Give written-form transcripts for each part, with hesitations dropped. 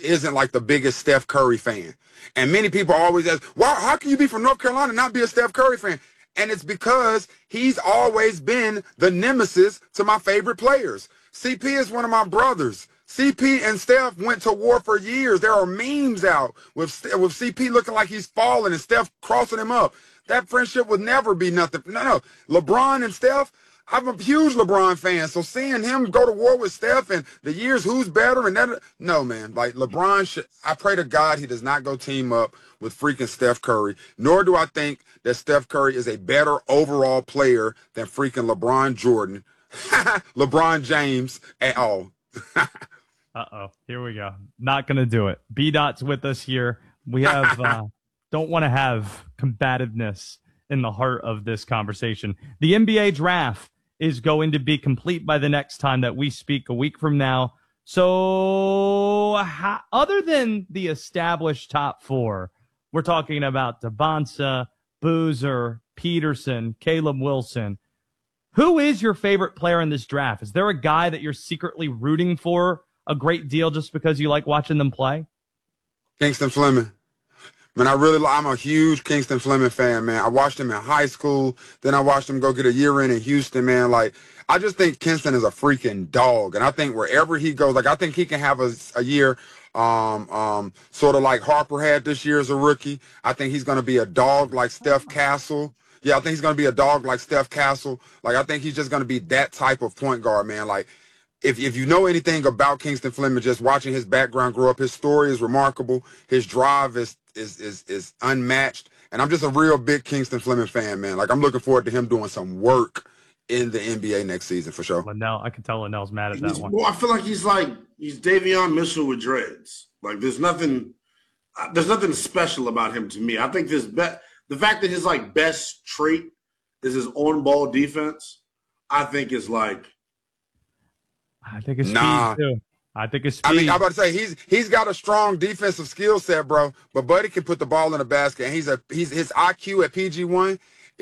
isn't like the biggest Steph Curry fan. And many people always ask, "Why? How can you be from North Carolina and not be a Steph Curry fan?" And it's because he's always been the nemesis to my favorite players. CP is one of my brothers. CP and Steph went to war for years. There are memes out with CP looking like he's falling and Steph crossing him up. That friendship would never be nothing. No. LeBron and Steph, I'm a huge LeBron fan. So seeing him go to war with Steph and the years who's better and that, no, man. Like LeBron, I pray to God he does not go team up with freaking Steph Curry, nor do I think that Steph Curry is a better overall player than freaking LeBron Jordan, LeBron James at all. Uh-oh, here we go. Not going to do it. B-Dot's with us here. We have don't want to have combativeness in the heart of this conversation. The NBA draft is going to be complete by the next time that we speak a week from now. So other than the established top four, we're talking about Dabonsa, Boozer, Peterson, Caleb Wilson. Who is your favorite player in this draft? Is there a guy that you're secretly rooting for a great deal just because you like watching them play? Kingston Fleming. Man, I'm a huge Kingston Fleming fan, man. I watched him in high school. Then I watched him go get a year in Houston, man. Like, I just think Kingston is a freaking dog. And I think wherever he goes, like, I think he can have a year sort of like Harper had this year as a rookie. I think he's going to be a dog like Steph Castle. Yeah, I think he's going to be a dog like Steph Castle. Like, I think he's just going to be that type of point guard, man. Like, if you know anything about Kingston Fleming, just watching his background grow up, his story is remarkable. His drive is unmatched. And I'm just a real big Kingston Fleming fan, man. Like, I'm looking forward to him doing some work in the NBA next season for sure. Linnell, I can tell Linnell's mad at that one. Well, I feel like he's Davion Mitchell with dreads. Like, there's nothing special about him to me. I think the fact that his best trait is his on-ball defense, I think is like. I think it's speed too. I think it's speed. I mean, I'm about to say he's got a strong defensive skill set, bro. But Buddy can put the ball in the basket, and his IQ at PG1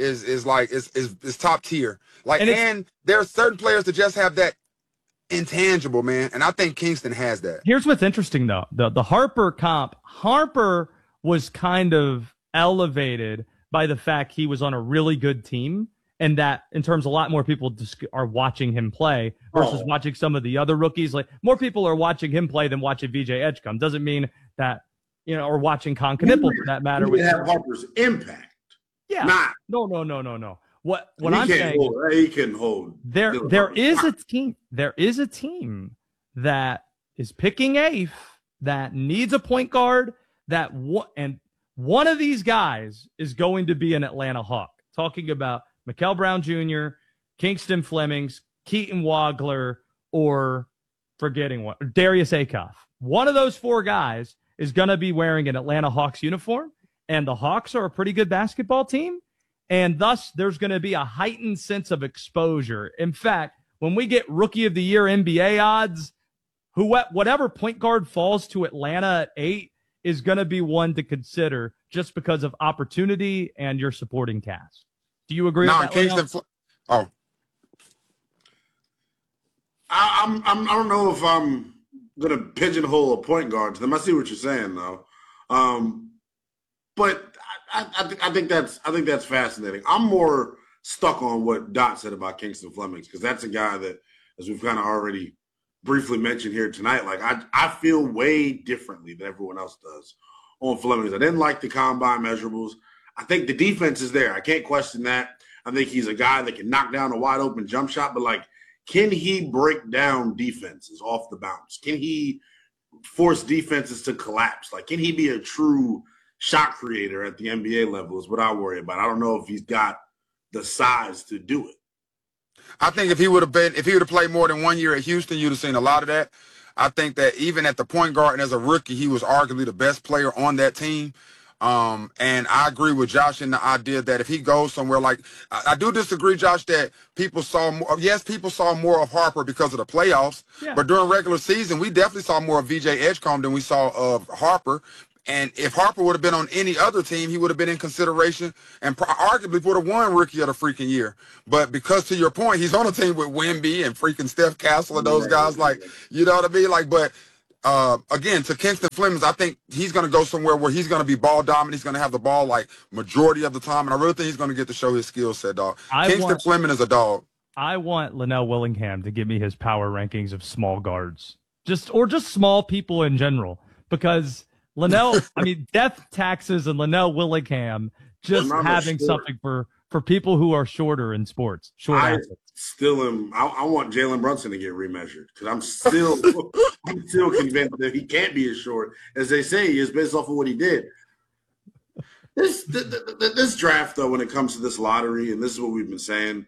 is top tier. Like, and there are certain players that just have that intangible, man. And I think Kingston has that. Here's what's interesting though: the Harper comp. Harper was kind of elevated by the fact he was on a really good team. And that, in terms, a lot more people are watching him play versus watching some of the other rookies. Like, more people are watching him play than watching VJ Edgecombe. Doesn't mean that, or watching Con Knippel for that matter. We have Harper's impact. Yeah. No. What I'm saying, he can hold. There is a team. There is a team that is picking eighth that needs a point guard. And one of these guys is going to be an Atlanta Hawk. Talking about Mikal Brown Jr., Kingston Flemings, Keaton Wagler, or Darius Akoff. One of those four guys is going to be wearing an Atlanta Hawks uniform, and the Hawks are a pretty good basketball team, and thus there's going to be a heightened sense of exposure. In fact, when we get Rookie of the Year NBA odds, whatever point guard falls to Atlanta at 8 is going to be one to consider just because of opportunity and your supporting cast. Do you agree with that? Kingston. I don't know if I'm gonna pigeonhole a point guard to them. I see what you're saying though, but I think that's fascinating. I'm more stuck on what Dot said about Kingston Flemings because that's a guy that, as we've kind of already briefly mentioned here tonight, like I feel way differently than everyone else does on Flemings. I didn't like the combine measurables. I think the defense is there. I can't question that. I think he's a guy that can knock down a wide open jump shot, but can he break down defenses off the bounce? Can he force defenses to collapse? Can he be a true shot creator at the NBA level is what I worry about. I don't know if he's got the size to do it. I think if he would have played more than 1 year at Houston, you'd have seen a lot of that. I think that even at the point guard and as a rookie, he was arguably the best player on that team. And I agree with Josh in the idea that if he goes somewhere I do disagree, Josh, that people saw more of Harper because of the playoffs, but during regular season, we definitely saw more of VJ Edgecombe than we saw of Harper. And if Harper would have been on any other team, he would have been in consideration and arguably would have won Rookie of the freaking Year. But because, to your point, he's on a team with Wemby and freaking Steph Castle and those guys, you know what I mean? But again, to Kingston Flemings, I think he's going to go somewhere where he's going to be ball dominant. He's going to have the ball like majority of the time, and I really think he's going to get to show his skill set, dog. Kingston Fleming is a dog. I want Linnell Willingham to give me his power rankings of small guards, just small people in general, because Linnell, I mean, death taxes and Linnell Willingham just having something for people who are shorter in sports. I want Jalen Brunson to get remeasured because I'm still convinced that he can't be as short as they say he is based off of what he did. This draft, though, when it comes to this lottery, and this is what we've been saying,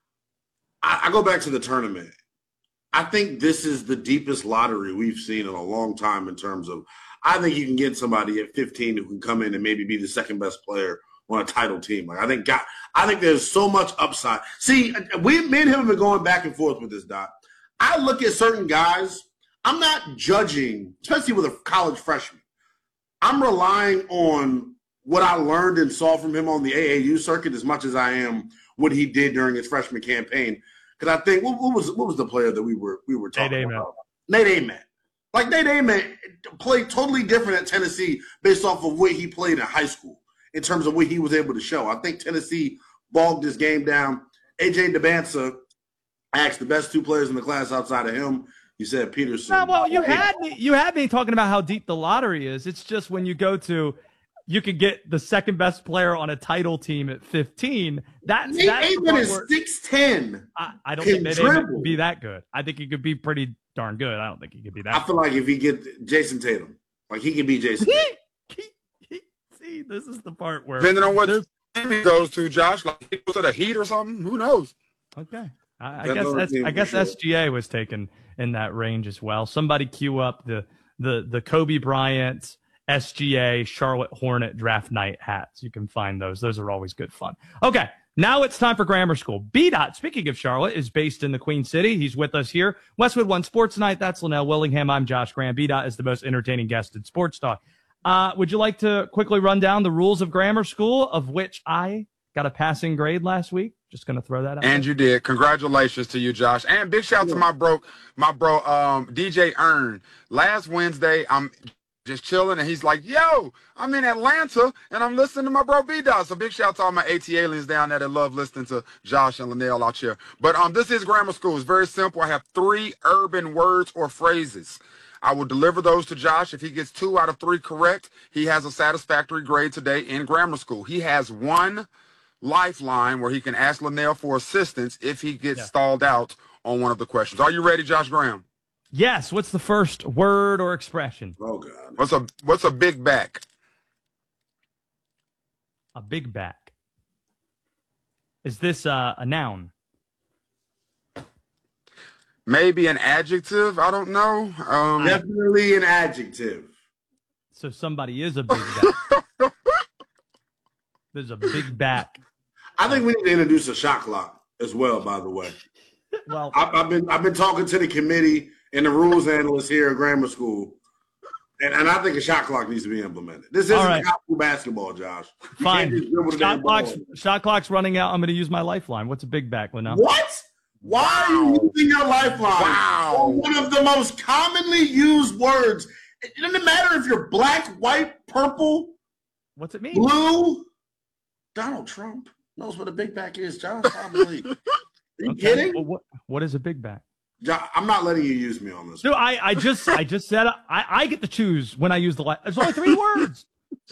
I go back to the tournament. I think this is the deepest lottery we've seen in a long time in terms of I think you can get somebody at 15 who can come in and maybe be the second best player on a title team. Like I think there's so much upside. See, me and him have been going back and forth with this, Doc. I look at certain guys. I'm not judging, especially with a college freshman. I'm relying on what I learned and saw from him on the AAU circuit as much as I am what he did during his freshman campaign. Because I think what was the player that we were talking about? Nate Ament. Like Nate Ament played totally different at Tennessee based off of what he played in high school in terms of what he was able to show. I think Tennessee bogged this game down. AJ Debanza asked the best two players in the class outside of him. You said Peterson. No, well, you had me talking about how deep the lottery is. It's just when you go to you could get the second best player on a title team at 15. That's Nate Ament is 6'10". I don't think Nate Ament could be that good. I think he could be pretty darn good. I don't think he could be that. I feel like if he get Jason Tatum, like he can be Jason Tatum. See, this is the part where depending on what team he goes to, Josh, like he goes to the Heat or something. Who knows? Okay, I guess SGA was taken in that range as well. Somebody queue up the Kobe Bryant SGA Charlotte Hornet draft night hats. You can find those. Those are always good fun. Okay, now it's time for Grammar School. B-Dot, speaking of Charlotte, is based in the Queen City. He's with us here. Westwood One Sports Night. That's Linnell Willingham. I'm Josh Graham. B-Dot is the most entertaining guest in sports talk. Would you like to quickly run down the rules of Grammar School, of which I got a passing grade last week? Just going to throw that out. And you did. Congratulations to you, Josh. And big shout out to my bro, DJ Earn. Last Wednesday, I'm just chilling, and he's like, yo, I'm in Atlanta, and I'm listening to my bro B-Dot. So big shout out to all my AT aliens down there that love listening to Josh and Linnell out here. But this is Grammar School. It's very simple. I have 3 urban words or phrases. I will deliver those to Josh. If he gets 2 out of 3 correct, he has a satisfactory grade today in Grammar School. He has 1 lifeline where he can ask Linnell for assistance if he gets stalled out on one of the questions. Are you ready, Josh Graham? Yes. What's the first word or expression? Oh, God. What's a big back? A big back. Is this a noun? Maybe an adjective. I don't know. Definitely an adjective. So somebody is a big back. There's a big back. I think we need to introduce a shot clock as well, by the way. Well, I've been talking to the committee and the rules analysts here at Grammar School, and I think a shot clock needs to be implemented. This isn't high school basketball, Josh. Fine. Shot clock's running out. I'm going to use my lifeline. What's a big back, Linnell? What? Why are you using your lifeline? Wow. One of the most commonly used words. It doesn't matter if you're black, white, purple. What's it mean? Blue. Donald Trump knows what a big back is, Josh. Probably. Are you kidding? Well, what is a big back? Josh, I'm not letting you use me on this. No, I just said I get to choose when I use the There's only 3 words.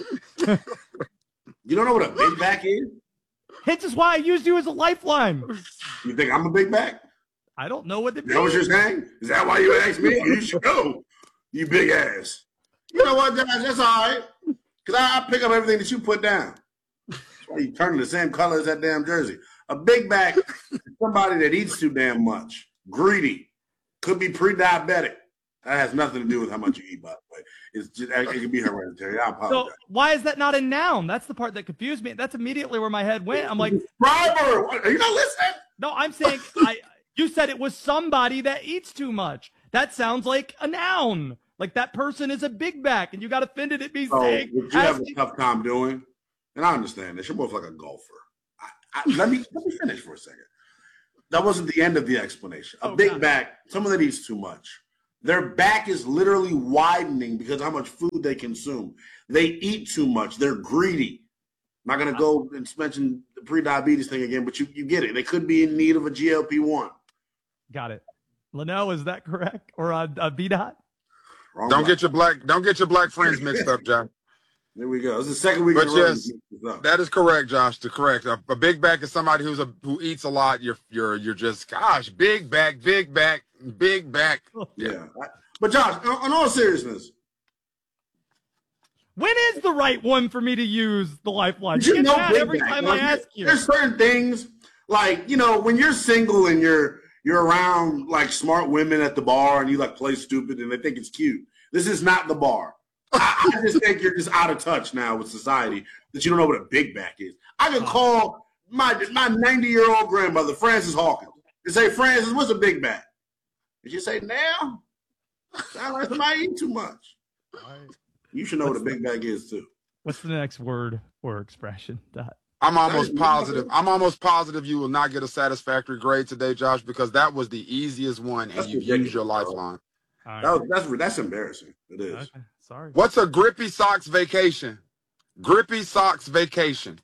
You don't know what a big back is? This is why I used you as a lifeline. You think I'm a big back? I don't know what it means. Is that what you're saying? Is that why you asked me? You should know, you big ass. You know what, Josh? That's all right. Because I pick up everything that you put down. That's why you turn the same color as that damn jersey. A big back is somebody that eats too damn much. Greedy. Could be pre-diabetic. That has nothing to do with how much you eat, by the way. It's just, it could be hereditary. I apologize. So why is that not a noun? That's the part that confused me. That's immediately where my head went. I'm like, Describer. Are you not listening? No, I'm saying you said it was somebody that eats too much. That sounds like a noun. Like that person is a big back, and you got offended at me saying. What you have a tough time doing, and I understand this. You're both like a golfer. Let me finish for a second. That wasn't the end of the explanation. A big back, someone that eats too much. Their back is literally widening because of how much food they consume. They eat too much. They're greedy. I'm not going to go and mention the pre-diabetes thing again, but you get it. They could be in need of a GLP-1. Got it. Linnell, is that correct? Or B-Dot? Don't get your black friends mixed up, Josh. There we go. It's the second week. But yes, that is correct, Josh. Correct. A big back is somebody who eats a lot. You're just, gosh, big back. Yeah. But Josh, in all seriousness, when is the right one for me to use the Lifeline? You know, every time I ask you. There's certain things like, when you're single and you're around like smart women at the bar and you like play stupid and they think it's cute. This is not the bar. I just think you're just out of touch now with society that you don't know what a big back is. I could call my 90-year-old grandmother, Frances Hawkins, and say, Frances, what's a big back? And she say, now, sound like somebody eat too much. You should know what a big back is too. What's the next word or expression? I'm almost positive you will not get a satisfactory grade today, Josh, because that was the easiest one, and you used your Lifeline. Right. That's embarrassing. It is. Okay. Sorry. What's a Grippy Socks vacation? Grippy Socks vacation.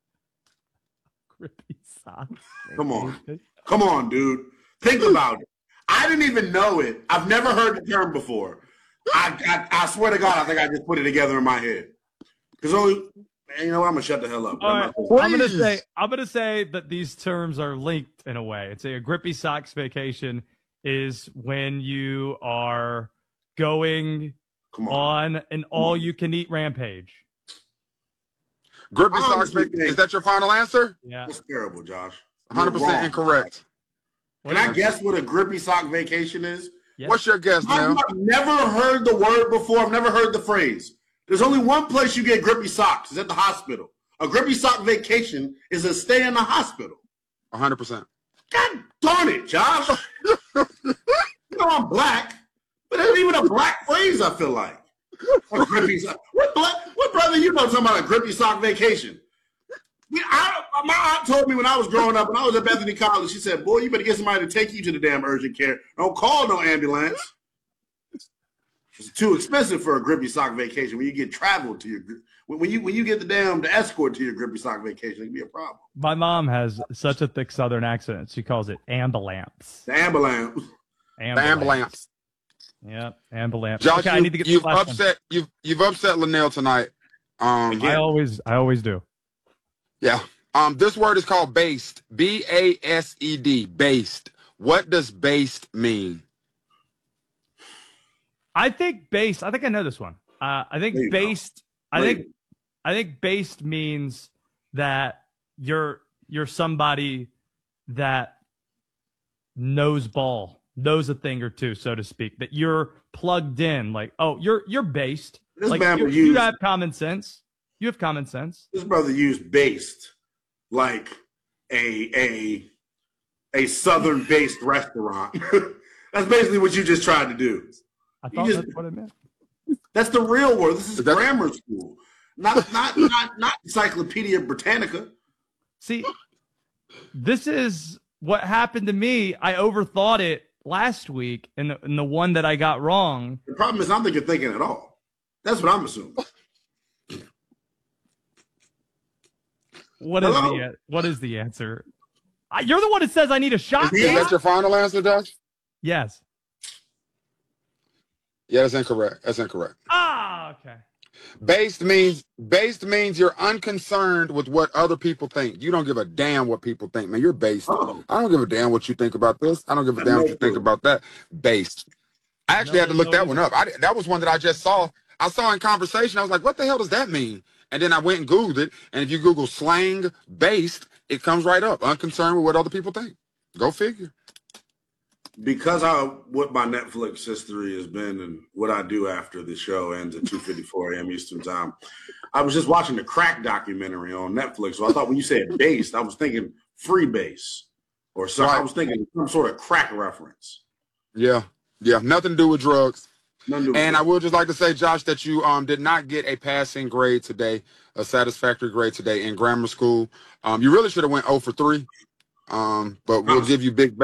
Grippy Socks. Come on, dude. Think about it. I didn't even know it. I've never heard the term before. I swear to God, I think I just put it together in my head. Because you know what? I'm gonna shut the hell up. All right. I'm gonna say that these terms are linked in a way. It's a Grippy Socks vacation is when you are going on an all-you-can-eat rampage. Grippy Socks vacation. Is that your final answer? Yeah. That's terrible, Josh. 100% incorrect. Can I guess what a Grippy Sock vacation is? Yes. What's your guess, man? I've never heard the word before. I've never heard the phrase. There's only one place you get grippy socks. It's at the hospital. A grippy sock vacation is a stay in the hospital. 100%. God darn it, Josh. I'm black, but it ain't even a black phrase, I feel like. A grippy sock. What brother you know talking about a grippy sock vacation? My aunt told me when I was growing up, when I was at Bethany College, she said, boy, you better get somebody to take you to the damn urgent care. Don't call no ambulance. It's too expensive for a grippy sock vacation. When you get traveled to your, when you get the escort to your grippy sock vacation, it can be a problem. My mom has such a thick Southern accent. She calls it ambulance. The ambulance. The ambulance. Yeah, ambulance. Josh, okay, I need to get you've upset Linnell tonight. I always do. Yeah. This word is called based. BASED. Based. What does based mean? I think I know this one. I think based. I think based means that you're somebody that knows a thing or two, so to speak. That you're plugged in. Like, oh, you're based. Like you have common sense. You have common sense. This brother used based like a Southern-based restaurant. That's basically what you just tried to do. I thought that's what it meant. That's the real word. This is grammar school, not Encyclopedia Britannica. See, this is what happened to me. I overthought it last week, and the one that I got wrong. The problem is I don't think you're thinking at all. That's what I'm assuming. What is the answer? You're the one that says I need a shot. Is that your final answer, Josh? Yes. Yeah, that's incorrect. That's incorrect. Ah, okay. Based means you're unconcerned with what other people think. You don't give a damn what people think, man. You're based. Oh. I don't give a damn what you think about this. I don't give a damn what you think about that. Based. I actually had to look that one up. That was one that I just saw. I saw in conversation. I was like, what the hell does that mean? And then I went and Googled it. And if you Google slang based, it comes right up. Unconcerned with what other people think. Go figure. Because what my Netflix history has been and what I do after the show ends at 2:54 a.m. Eastern time, I was just watching the crack documentary on Netflix. So I thought when you said based, I was thinking free base or something. Right. I was thinking some sort of crack reference. Yeah. Yeah. Nothing to do with drugs. And I would just like to say, Josh, that you did not get a passing grade today, a satisfactory grade today in grammar school. You really should have went 0 for 3. But we'll give you big back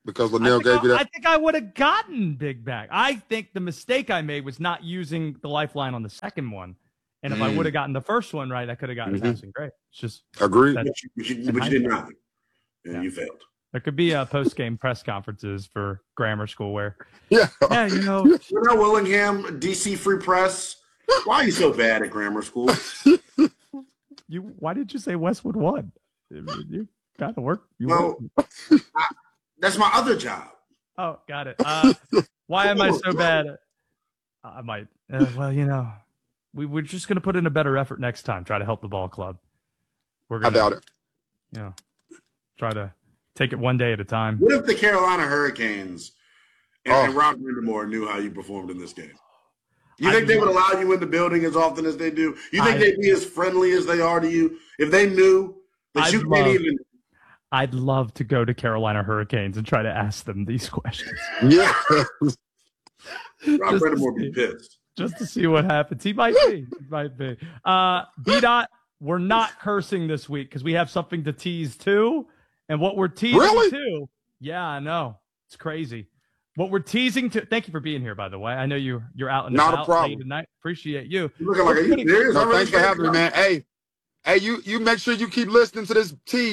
because Linnell gave you that? I think I would have gotten Big Back. I think the mistake I made was not using the lifeline on the second one. And if I would have gotten the first one right, I could have gotten passing grade. It's just agreed. But you did not. And you failed. There could be post-game press conferences for grammar school where, yeah, Willingham, DC Free Press. Why are you so bad at grammar school? Why did you say Westwood won? You got to work. That's my other job. Oh, got it. Why am I so bad? I might. We're just going to put in a better effort next time. Try to help the ball club. I doubt it. Try to take it one day at a time. What if the Carolina Hurricanes and Rob Brindamore knew how you performed in this game? You think they would allow you in the building as often as they do? You think they'd be as friendly as they are to you if they knew that you can't even? I'd love to go to Carolina Hurricanes and try to ask them these questions. Yeah. Rob Brindamore would be pissed. Just to see what happens. He might be. B-Dot, we're not cursing this week because we have something to tease too. And what we're teasing too. Yeah, I know. It's crazy. What we're teasing to. Thank you for being here, by the way. I know you're out and not about a problem late tonight. Appreciate you. You're looking like a serious. No, thanks for having me, man. Hey, you make sure you keep listening to this tease.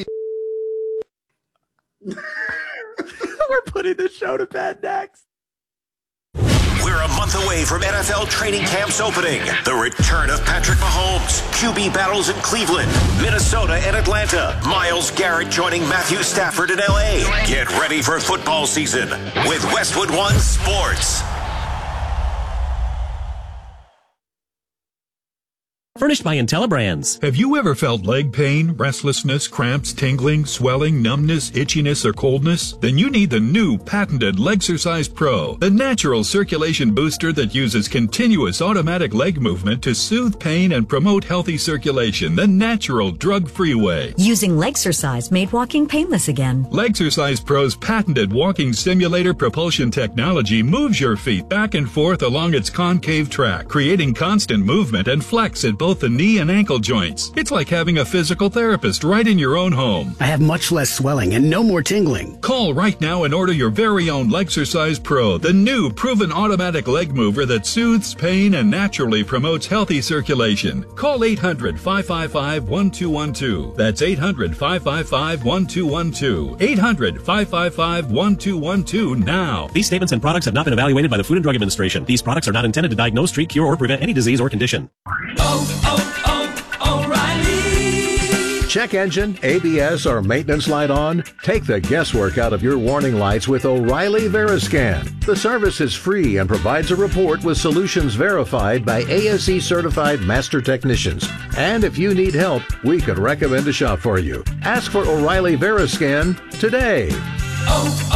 We're putting the show to bed next. We're a month away from NFL training camps opening. The return of Patrick Mahomes, QB battles in Cleveland, Minnesota, and Atlanta. Myles Garrett joining Matthew Stafford in LA. Get ready for football season with Westwood One Sports. Furnished by IntelliBrands. Have you ever felt leg pain, restlessness, cramps, tingling, swelling, numbness, itchiness, or coldness? Then you need the new patented Legsercise Pro, the natural circulation booster that uses continuous automatic leg movement to soothe pain and promote healthy circulation the natural, drug-free way. Using Legsercise made walking painless again. Legsercise Pro's patented walking simulator propulsion technology moves your feet back and forth along its concave track, creating constant movement and flex at both the knee and ankle joints. It's like having a physical therapist right in your own home. I have much less swelling and no more tingling. Call right now and order your very own Legsercise Pro, the new proven automatic leg mover that soothes pain and naturally promotes healthy circulation. Call 800-555-1212. That's 800-555-1212. 800-555-1212 now. These statements and products have not been evaluated by the Food and Drug Administration. These products are not intended to diagnose, treat, cure, or prevent any disease or condition. O'Reilly. Check engine, ABS, or maintenance light on? Take the guesswork out of your warning lights with O'Reilly Veriscan. The service is free and provides a report with solutions verified by ASE certified master technicians. And if you need help, we could recommend a shop for you. Ask for O'Reilly Veriscan today.